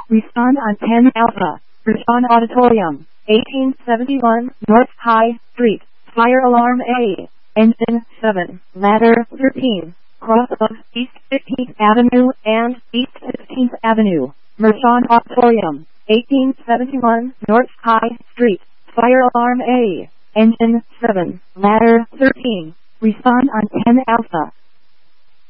Respond on 10 Alpha. Respond Auditorium. 1871 North High Street. Fire alarm A. Engine 7. Ladder 13. Cross of East 15th Avenue and East 16th Avenue. Mershon Auditorium. 1871 North High Street. Fire alarm A. Engine 7. Ladder 13. Respond on 10 Alpha.